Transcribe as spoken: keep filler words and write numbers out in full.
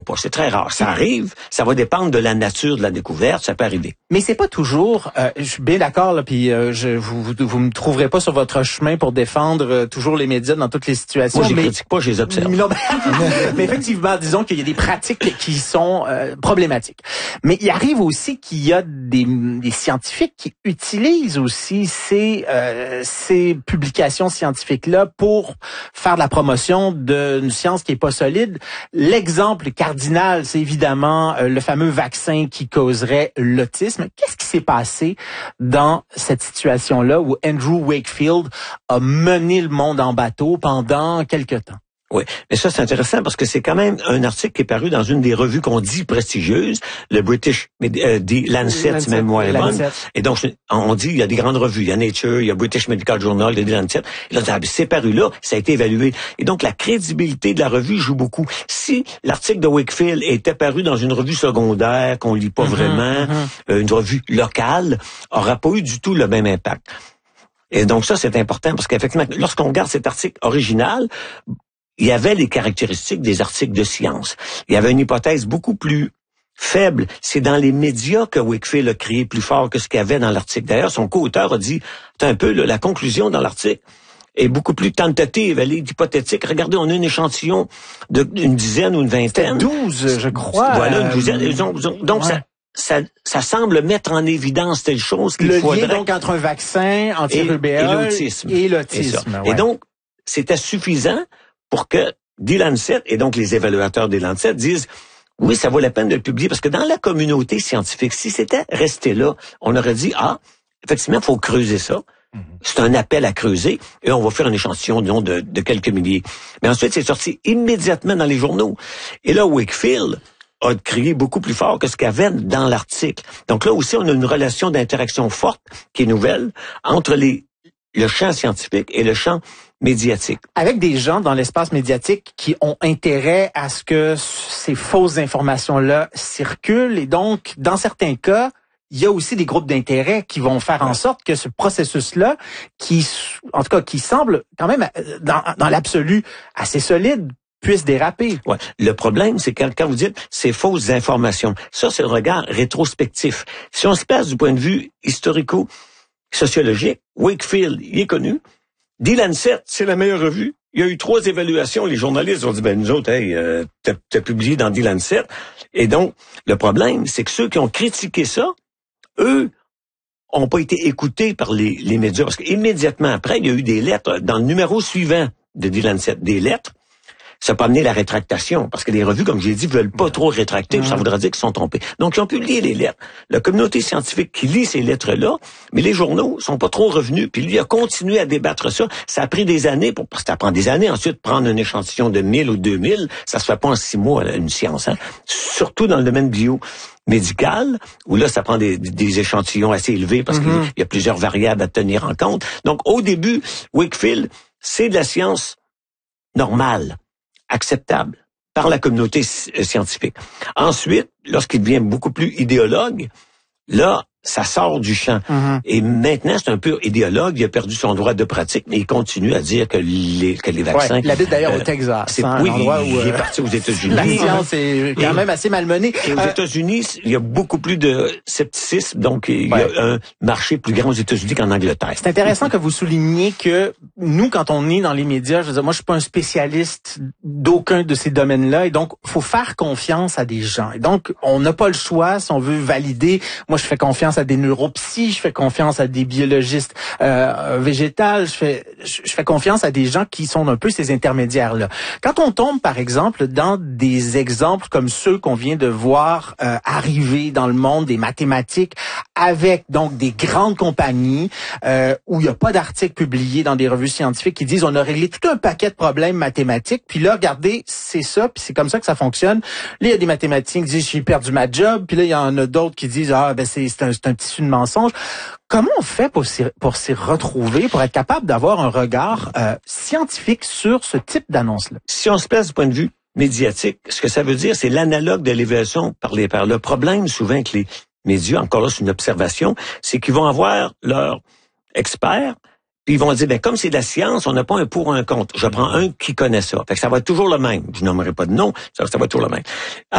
pas. C'est très rare. Ça arrive, ça va dépendre de la nature de la découverte, ça peut arriver. Mais c'est pas toujours, euh, je suis bien d'accord, là, puis euh, je, vous, vous vous me trouverez pas sur votre chemin pour défendre euh, toujours les médias dans toutes les situations. Moi, je les mais, critique pas, je les observe. Non, mais effectivement, disons qu'il y a des pratiques qui sont euh, problématiques. Mais il arrive aussi qu'il y a des, des scientifiques qui utilisent aussi ces, euh, ces publications scientifiques-là pour faire de la promotion d'une science qui est pas solide. L'exemple cardinal, c'est évidemment euh, le fameux vaccin qui causerait l'autisme. Qu'est-ce qui s'est passé dans cette situation-là où Andrew Wakefield a mené le monde en bateau pendant quelque temps? Oui, mais ça c'est intéressant parce que c'est quand même un article qui est paru dans une des revues qu'on dit prestigieuses, le British euh, The Lancet, Lancet même moi, et donc on dit il y a des grandes revues, il y a Nature, il y a British Medical Journal, il y a The Lancet, et là c'est paru là, ça a été évalué, et donc la crédibilité de la revue joue beaucoup. Si l'article de Wakefield était paru dans une revue secondaire qu'on lit pas mm-hmm, vraiment, mm-hmm. une revue locale, aura pas eu du tout le même impact. Et donc ça c'est important parce qu'effectivement lorsqu'on regarde cet article original, il y avait les caractéristiques des articles de science. Il y avait une hypothèse beaucoup plus faible. C'est dans les médias que Wakefield a crié plus fort que ce qu'il y avait dans l'article. D'ailleurs, son co-auteur a dit, c'est un peu là, la conclusion dans l'article est beaucoup plus tentative, elle est hypothétique. Regardez, on a un échantillon d'une dizaine ou une vingtaine. douze, je crois. Voilà, une douzaine. Donc, donc ouais. ça... Ça, ça semble mettre en évidence telle chose qu'il le faudrait... Le lien donc entre un vaccin anti-rubéole et, et l'autisme. Et, ouais. et donc, c'était suffisant pour que The Lancet, et donc les évaluateurs des Lancet, disent oui, ça vaut la peine de le publier, parce que dans la communauté scientifique, si c'était resté là, on aurait dit, ah, effectivement, il faut creuser ça. Mm-hmm. C'est un appel à creuser, et on va faire un échantillon, disons, de, de quelques milliers. Mais ensuite, c'est sorti immédiatement dans les journaux. Et là, Wakefield a crié beaucoup plus fort que ce qu'il y avait dans l'article. Donc là aussi, on a une relation d'interaction forte, qui est nouvelle, entre les, le champ scientifique et le champ médiatique. Avec des gens dans l'espace médiatique qui ont intérêt à ce que ces fausses informations-là circulent. Et donc, dans certains cas, il y a aussi des groupes d'intérêt qui vont faire en sorte que ce processus-là, qui, en tout cas, qui semble quand même, dans, dans l'absolu, assez solide, puisse déraper. Ouais. Le problème, c'est quand, quand vous dites ces fausses informations, ça, c'est le regard rétrospectif. Si on se place du point de vue historico-sociologique, Wakefield, il est connu. The Lancet, c'est la meilleure revue. Il y a eu trois évaluations. Les journalistes ont dit, ben nous autres, hey, euh, t'as, t'as publié dans The Lancet. Et donc, le problème, c'est que ceux qui ont critiqué ça, eux, ont pas été écoutés par les, les médias. Parce qu'immédiatement après, il y a eu des lettres dans le numéro suivant de The Lancet, des lettres. Ça peut amener la rétractation, parce que les revues, comme j'ai dit, veulent pas trop rétracter, mmh. ça voudrait dire qu'ils sont trompés. Donc, ils ont publié les lettres. La communauté scientifique qui lit ces lettres-là, mais les journaux sont pas trop revenus, puis lui a continué à débattre ça. Ça a pris des années, pour, parce que ça prend des années ensuite prendre un échantillon de mille ou deux mille, ça se fait pas en six mois, là, une science, hein. Surtout dans le domaine biomédical, où là, ça prend des, des échantillons assez élevés, parce mmh. qu'il y a plusieurs variables à tenir en compte. Donc, au début, Wakefield, c'est de la science normale, acceptable par la communauté scientifique. Ensuite, lorsqu'il devient beaucoup plus idéologue, là, ça sort du champ. Mm-hmm. Et maintenant, c'est un peu idéologue, il a perdu son droit de pratique, mais il continue à dire que les, que les vaccins... Ouais, il habite d'ailleurs euh, au Texas, c'est, hein, oui, un endroit il, où... il est parti aux États-Unis. La science est quand et, même assez malmenée. Et aux euh, États-Unis, il y a beaucoup plus de scepticisme, donc il ouais. y a un marché plus grand aux États-Unis qu'en Angleterre. C'est intéressant que vous souligniez que nous, quand on est dans les médias, je veux dire, moi, je suis pas un spécialiste d'aucun de ces domaines-là, et donc, faut faire confiance à des gens. Et donc, on n'a pas le choix, si on veut valider. Moi, je fais confiance à des neuropsychologues, je fais confiance à des biologistes euh, végétales, je fais je fais confiance à des gens qui sont un peu ces intermédiaires-là. Quand on tombe, par exemple, dans des exemples comme ceux qu'on vient de voir euh, arriver dans le monde des mathématiques, avec donc des grandes compagnies euh, où il n'y a pas d'articles publiés dans des revues scientifiques qui disent on a réglé tout un paquet de problèmes mathématiques, puis là, regardez, c'est ça, puis c'est comme ça que ça fonctionne. Là, il y a des mathématiciens qui disent j'ai perdu ma job, puis là, il y en a d'autres qui disent ah ben c'est, c'est, un, c'est un tissu de mensonge. Comment on fait pour s'y, pour s'y retrouver, pour être capable d'avoir un regard euh, scientifique sur ce type d'annonce-là? Si on se place du point de vue médiatique, ce que ça veut dire, c'est l'analogue de l'évaluation par les pairs. Le problème, souvent, avec les médias, encore là, c'est une observation, c'est qu'ils vont avoir leurs experts, puis ils vont dire, ben comme c'est de la science, on n'a pas un pour ou un contre. Je prends un qui connaît ça. Fait que ça va être toujours le même. Je nommerai pas de nom, ça, ça va être toujours le même.